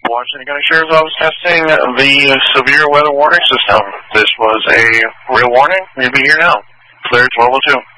Washington County Sheriff's Office testing the severe weather warning system. This was a real warning. We'll be here now. Clear 1202.